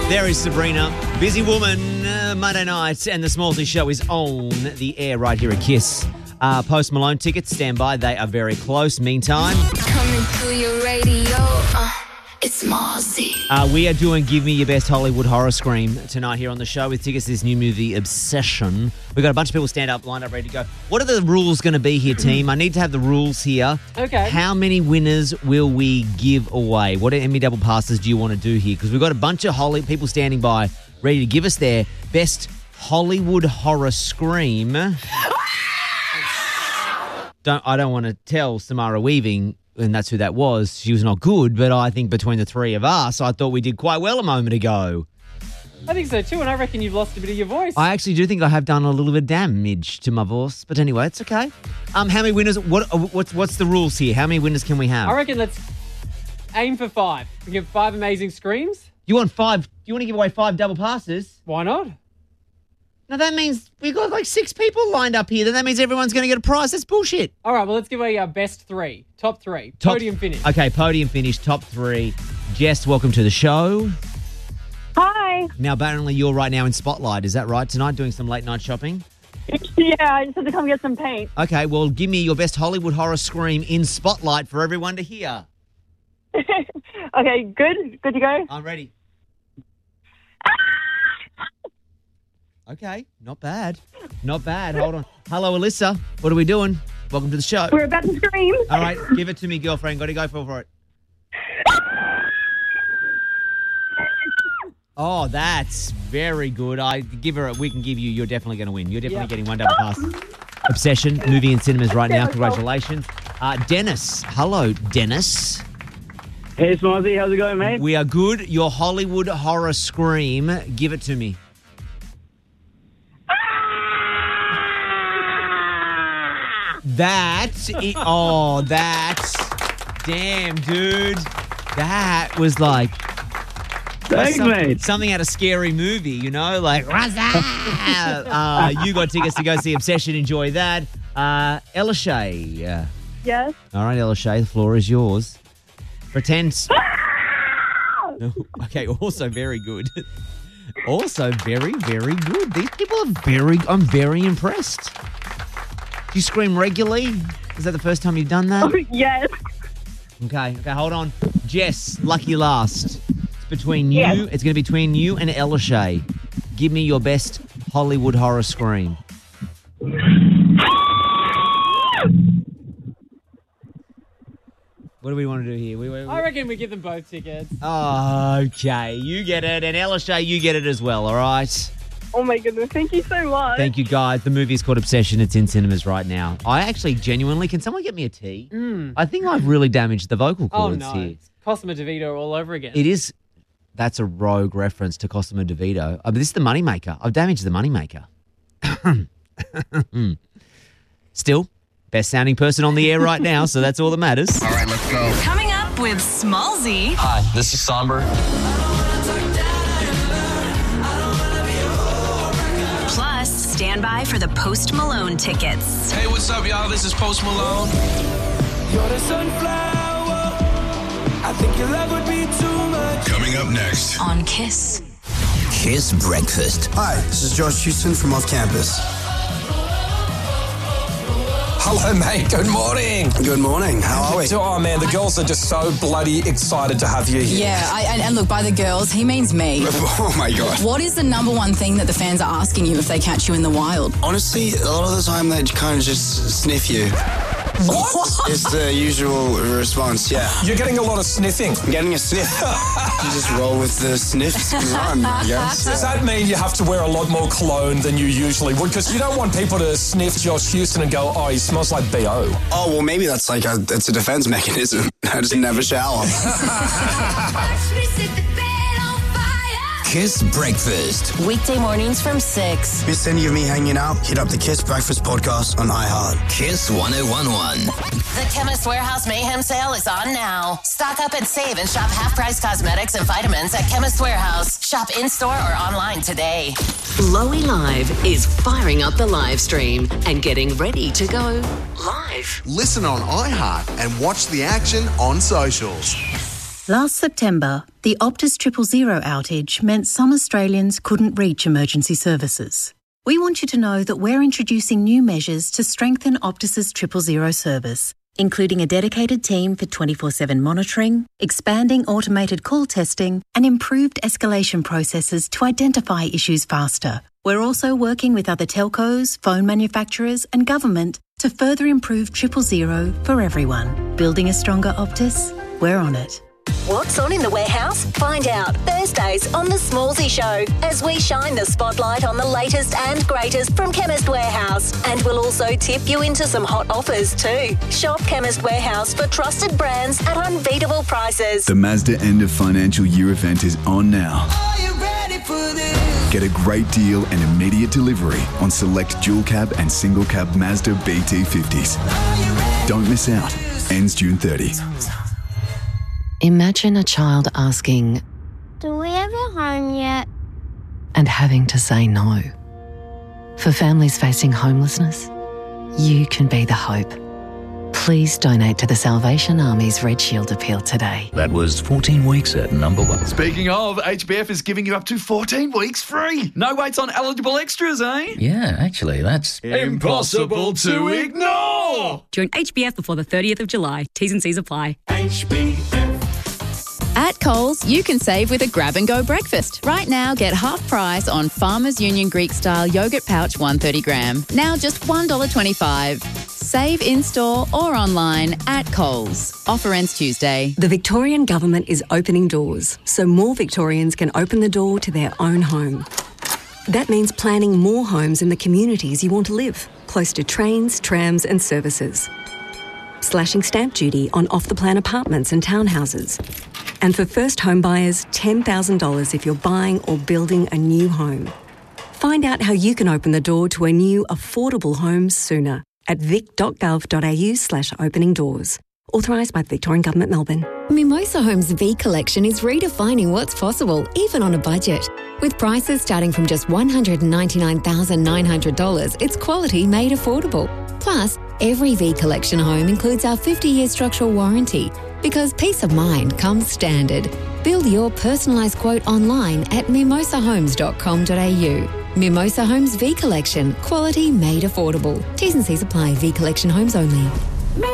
There is Sabrina. Busy woman, Monday night, and the Smallsy Show is on the air right here at KISS. Post Malone tickets, stand by. They are very close. Meantime, Coming through your radio, it's Smallsy. we are doing Give Me Your Best Hollywood Horror Scream tonight here on the show with tickets to this new movie, Obsession. We've got a bunch of people stand up, lined up, ready to go. What are the rules going to be here, team? I need to have the rules here. Okay. How many winners will we give away? What Emmy double passes do you want to do here? Because we've got a bunch of people standing by ready to give us their best Hollywood horror scream. I don't want to tell Samara Weaving, and that's who that was. She was not good, but I think between the three of us, I thought we did quite well a moment ago. I think so too, and I reckon you've lost a bit of your voice. I actually do think I have done a little bit of damage to my voice, but anyway, it's okay. How many winners? What's the rules here? How many winners can we have? I reckon let's aim for 5. We give 5 amazing screams. You want 5? You want to give away 5 double passes? Why not? No, that means we've got like 6 people lined up here. Then that means everyone's going to get a prize. That's bullshit. All right, well, let's give away our best 3. Top 3. Podium finish. Okay, podium finish, top 3. Jess, welcome to the show. Hi. Now, apparently you're right now in Spotlight. Is that right? Tonight doing some late night shopping? Yeah, I just had to come get some paint. Okay, well, give me your best Hollywood horror scream in Spotlight for everyone to hear. Okay, good? Good to go? I'm ready. Okay, not bad. Not bad. Hold on. Hello, Alyssa. What are we doing? Welcome to the show. We're about to scream. All right, give it to me, girlfriend. Got to go for it. Oh, that's very good. We can give you. You're definitely going to win. You're definitely getting 1 double pass. Obsession, movie in cinemas right now. Congratulations. Dennis. Hello, Dennis. Hey, Smallsy, how's it going, mate? We are good. Your Hollywood horror scream. Give it to me. Damn, dude. That was like... Thanks, mate. Something out of a scary movie, you know? Like, what's that? You got tickets to go see Obsession. Enjoy that. Ella Shay. Yes. All right, Ella Shay, the floor is yours. Pretend... No. Okay, also very good. Also very, very good. These people are I'm very impressed. Do you scream regularly? Is that the first time you've done that? Oh, yes. Okay, hold on. Jess, lucky last. It's between you. Yes. It's going to be between you and Ella Shay. Give me your best Hollywood horror scream. What do we want to do here? I reckon we give them both tickets. Okay, you get it. And Ella Shay, you get it as well, all right? Oh, my goodness. Thank you so much. Thank you, guys. The movie is called Obsession. It's in cinemas right now. I actually genuinely... Can someone get me a tea? I think I've really damaged the vocal cords here. It's Cosimo DeVito all over again. It is... That's a rogue reference to Cosimo DeVito. But this is the moneymaker. I've damaged the moneymaker. Still, best sounding person on the air right now, so that's all that matters. All right, let's go. Coming up with Smallsy. Hi, this is Somber. Plus, stand by for the Post Malone tickets. Hey, what's up, y'all? This is Post Malone. You're the sunflower. I think your love would be too much. Coming up next. On KISS. KISS Breakfast. Hi, this is Josh Houston from Off Campus. Hello, mate. Good morning. Good morning. How are we? Oh, man, the girls are just so bloody excited to have you here. Yeah, and look, by the girls, he means me. Oh, my God. What is the number one thing that the fans are asking you if they catch you in the wild? Honestly, a lot of the time they kind of just sniff you. What? It's the usual response, yeah. You're getting a lot of sniffing. I'm getting a sniff. You just roll with the sniffs and run, I guess. Does that mean you have to wear a lot more cologne than you usually would? Because you don't want people to sniff Josh Houston and go, oh, he smells like B.O. Oh, well, maybe that's like it's a defense mechanism. I just never shower. KISS Breakfast. Weekday mornings from 6. Miss any of me hanging out? Hit up the KISS Breakfast podcast on iHeart. KISS 1011. The Chemist Warehouse Mayhem sale is on now. Stock up and save and shop half-price cosmetics and vitamins at Chemist Warehouse. Shop in-store or online today. Lowy Live is firing up the live stream and getting ready to go live. Listen on iHeart and watch the action on socials. Last September, the Optus 000 outage meant some Australians couldn't reach emergency services. We want you to know that we're introducing new measures to strengthen Optus's 000 service, including a dedicated team for 24/7 monitoring, expanding automated call testing, and improved escalation processes to identify issues faster. We're also working with other telcos, phone manufacturers, and government to further improve 000 for everyone. Building a stronger Optus? We're on it. What's on in the warehouse? Find out Thursdays on The Smallsy Show as we shine the spotlight on the latest and greatest from Chemist Warehouse. And we'll also tip you into some hot offers too. Shop Chemist Warehouse for trusted brands at unbeatable prices. The Mazda end of financial year event is on now. Are you ready for this? Get a great deal and immediate delivery on select dual cab and single cab Mazda BT50s. Don't miss out. Ends June 30. Imagine a child asking, "Do we have a home yet?" and having to say no. For families facing homelessness, you can be the hope. Please donate to the Salvation Army's Red Shield appeal today. That was 14 weeks at number 1. Speaking of, HBF is giving you up to 14 weeks free. No waits on eligible extras, eh? Yeah, actually, that's impossible to ignore. Join HBF before the 30th of July. T's and C's apply. HBF. At Coles, you can save with a grab-and-go breakfast. Right now, get half price on Farmers Union Greek-style yogurt pouch 130 gram. Now just $1.25. Save in-store or online at Coles. Offer ends Tuesday. The Victorian Government is opening doors so more Victorians can open the door to their own home. That means planning more homes in the communities you want to live, close to trains, trams and services. Slashing stamp duty on off-the-plan apartments and townhouses. And for first home buyers, $10,000 if you're buying or building a new home. Find out how you can open the door to a new, affordable home sooner at vic.gov.au/opening doors. Authorised by the Victorian Government, Melbourne. Mimosa Homes V Collection is redefining what's possible, even on a budget. With prices starting from just $199,900, it's quality made affordable. Plus, every V Collection home includes our 50-year structural warranty, because peace of mind comes standard. Build your personalised quote online at mimosahomes.com.au. Mimosa Homes V Collection. Quality made affordable. T's and C's apply. V Collection homes only.